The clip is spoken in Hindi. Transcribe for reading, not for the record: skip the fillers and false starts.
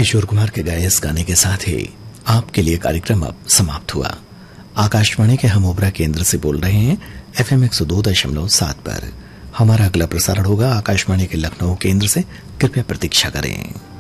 किशोर कुमार के गाए इस गाने के साथ ही आपके लिए कार्यक्रम अब समाप्त हुआ। आकाशवाणी के हम ओबरा केंद्र से बोल रहे हैं FM 102.7 पर। हमारा अगला प्रसारण होगा आकाशवाणी के लखनऊ केंद्र से। कृपया प्रतीक्षा करें।